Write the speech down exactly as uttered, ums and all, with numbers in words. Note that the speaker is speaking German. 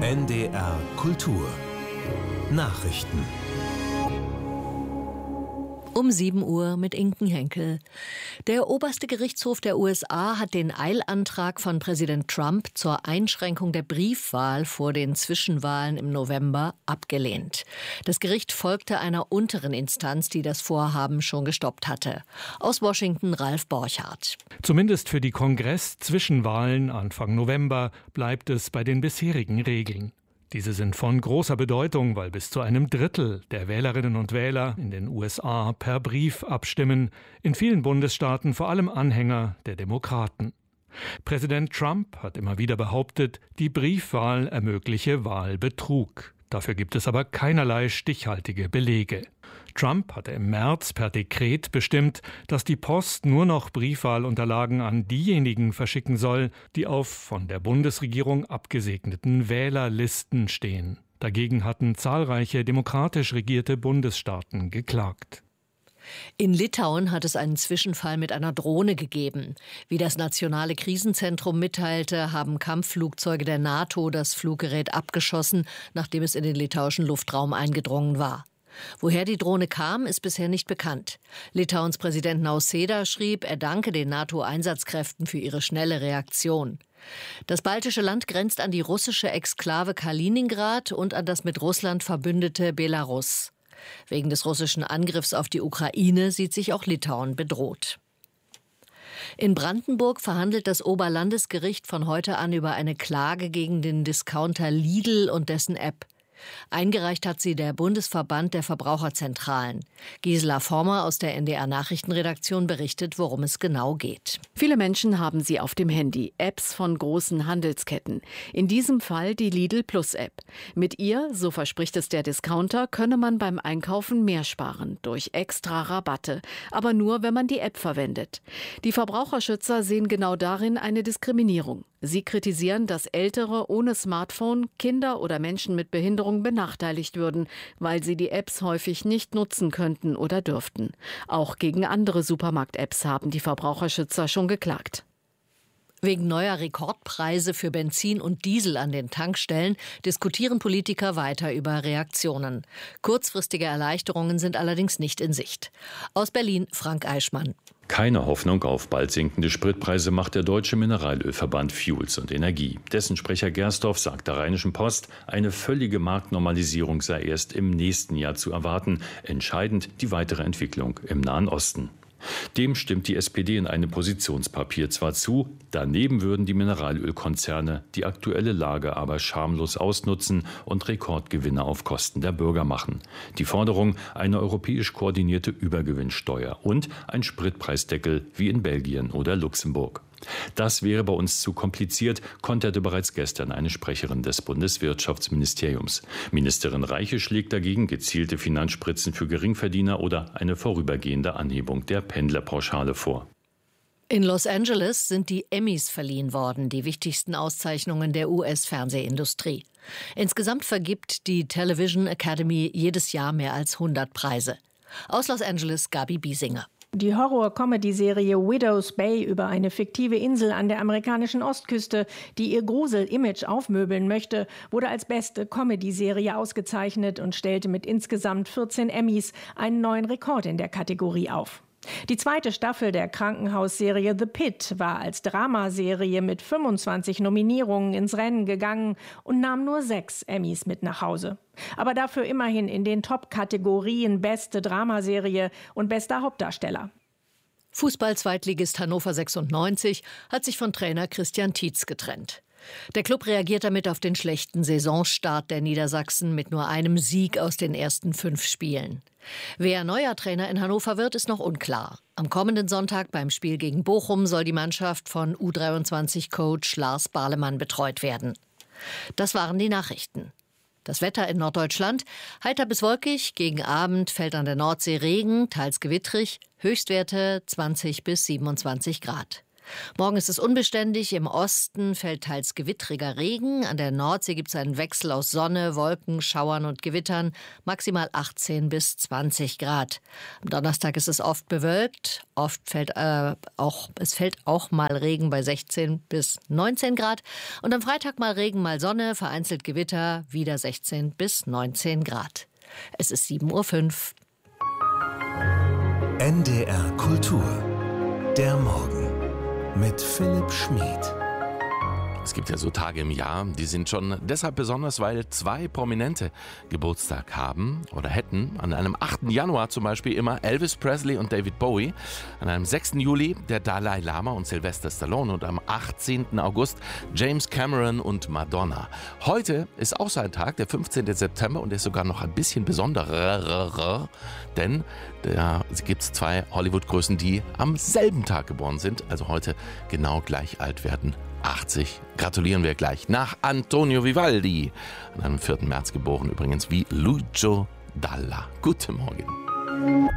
N D R Kultur Nachrichten. Um sieben Uhr mit Inken Henkel. Der oberste Gerichtshof der U S A hat den Eilantrag von Präsident Trump zur Einschränkung der Briefwahl vor den Zwischenwahlen im November abgelehnt. Das Gericht folgte einer unteren Instanz, die das Vorhaben schon gestoppt hatte. Aus Washington Ralf Borchardt. Zumindest für die Kongress-Zwischenwahlen Anfang November bleibt es bei den bisherigen Regeln. Diese sind von großer Bedeutung, weil bis zu einem Drittel der Wählerinnen und Wähler in den U S A per Brief abstimmen, in vielen Bundesstaaten vor allem Anhänger der Demokraten. Präsident Trump hat immer wieder behauptet, die Briefwahl ermögliche Wahlbetrug. Dafür gibt es aber keinerlei stichhaltige Belege. Trump hatte im März per Dekret bestimmt, dass die Post nur noch Briefwahlunterlagen an diejenigen verschicken soll, die auf von der Bundesregierung abgesegneten Wählerlisten stehen. Dagegen hatten zahlreiche demokratisch regierte Bundesstaaten geklagt. In Litauen hat es einen Zwischenfall mit einer Drohne gegeben. Wie das Nationale Krisenzentrum mitteilte, haben Kampfflugzeuge der NATO das Fluggerät abgeschossen, nachdem es in den litauischen Luftraum eingedrungen war. Woher die Drohne kam, ist bisher nicht bekannt. Litauens Präsident Nausėda schrieb, er danke den NATO-Einsatzkräften für ihre schnelle Reaktion. Das baltische Land grenzt an die russische Exklave Kaliningrad und an das mit Russland verbündete Belarus. Wegen des russischen Angriffs auf die Ukraine sieht sich auch Litauen bedroht. In Brandenburg verhandelt das Oberlandesgericht von heute an über eine Klage gegen den Discounter Lidl und dessen App. Eingereicht hat sie der Bundesverband der Verbraucherzentralen. Gisela Former aus der N D R-Nachrichtenredaktion berichtet, worum es genau geht. Viele Menschen haben sie auf dem Handy, Apps von großen Handelsketten. In diesem Fall die Lidl Plus App. Mit ihr, so verspricht es der Discounter, könne man beim Einkaufen mehr sparen, durch extra Rabatte. Aber nur, wenn man die App verwendet. Die Verbraucherschützer sehen genau darin eine Diskriminierung. Sie kritisieren, dass Ältere ohne Smartphone, Kinder oder Menschen mit Behinderung benachteiligt würden, weil sie die Apps häufig nicht nutzen könnten oder dürften. Auch gegen andere Supermarkt-Apps haben die Verbraucherschützer schon geklagt. Wegen neuer Rekordpreise für Benzin und Diesel an den Tankstellen diskutieren Politiker weiter über Reaktionen. Kurzfristige Erleichterungen sind allerdings nicht in Sicht. Aus Berlin Frank Eichmann. Keine Hoffnung auf bald sinkende Spritpreise macht der Deutsche Mineralölverband Fuels und Energie. Dessen Sprecher Gersdorf sagt der Rheinischen Post, eine völlige Marktnormalisierung sei erst im nächsten Jahr zu erwarten. Entscheidend die weitere Entwicklung im Nahen Osten. Dem stimmt die S P D in einem Positionspapier zwar zu, daneben würden die Mineralölkonzerne die aktuelle Lage aber schamlos ausnutzen und Rekordgewinne auf Kosten der Bürger machen. Die Forderung, eine europäisch koordinierte Übergewinnsteuer und ein Spritpreisdeckel wie in Belgien oder Luxemburg. Das wäre bei uns zu kompliziert, konterte bereits gestern eine Sprecherin des Bundeswirtschaftsministeriums. Ministerin Reiche schlägt dagegen gezielte Finanzspritzen für Geringverdiener oder eine vorübergehende Anhebung der Pendlerpauschale vor. In Los Angeles sind die Emmys verliehen worden, die wichtigsten Auszeichnungen der U S-Fernsehindustrie. Insgesamt vergibt die Television Academy jedes Jahr mehr als hundert Preise. Aus Los Angeles Gabi Biesinger. Die Horror-Comedy-Serie Widow's Bay über eine fiktive Insel an der amerikanischen Ostküste, die ihr Grusel-Image aufmöbeln möchte, wurde als beste Comedy-Serie ausgezeichnet und stellte mit insgesamt vierzehn Emmys einen neuen Rekord in der Kategorie auf. Die zweite Staffel der Krankenhausserie The Pit war als Dramaserie mit fünfundzwanzig Nominierungen ins Rennen gegangen und nahm nur sechs Emmys mit nach Hause. Aber dafür immerhin in den Top-Kategorien Beste Dramaserie und Bester Hauptdarsteller. Fußball-Zweitligist Hannover sechsundneunzig hat sich von Trainer Christian Tietz getrennt. Der Klub reagiert damit auf den schlechten Saisonstart der Niedersachsen mit nur einem Sieg aus den ersten fünf Spielen. Wer neuer Trainer in Hannover wird, ist noch unklar. Am kommenden Sonntag beim Spiel gegen Bochum soll die Mannschaft von U dreiundzwanzig-Coach Lars Barlemann betreut werden. Das waren die Nachrichten. Das Wetter in Norddeutschland: heiter bis wolkig, gegen Abend fällt an der Nordsee Regen, teils gewittrig, Höchstwerte zwanzig bis siebenundzwanzig Grad. Morgen ist es unbeständig. Im Osten fällt teils gewittriger Regen. An der Nordsee gibt es einen Wechsel aus Sonne, Wolken, Schauern und Gewittern. Maximal achtzehn bis zwanzig Grad. Am Donnerstag ist es oft bewölkt. Oft fällt äh, auch, es fällt auch mal Regen bei sechzehn bis neunzehn Grad. Und am Freitag mal Regen, mal Sonne, vereinzelt Gewitter, wieder sechzehn bis neunzehn Grad. Es ist sieben Uhr fünf. N D R Kultur. Der Morgen. Mit Philipp Schmid. Es gibt ja so Tage im Jahr, die sind schon deshalb besonders, weil zwei Prominente Geburtstag haben oder hätten. An einem achten Januar zum Beispiel immer Elvis Presley und David Bowie. An einem sechsten Juli der Dalai Lama und Sylvester Stallone. Und am achtzehnten August James Cameron und Madonna. Heute ist auch sein Tag, der fünfzehnten September, und der ist sogar noch ein bisschen besonderer, denn da gibt es zwei Hollywood-Größen, die am selben Tag geboren sind, also heute genau gleich alt werden. achtzig. Gratulieren wir gleich nach Antonio Vivaldi. Am vierten März geboren übrigens wie Lucio Dalla. Guten Morgen.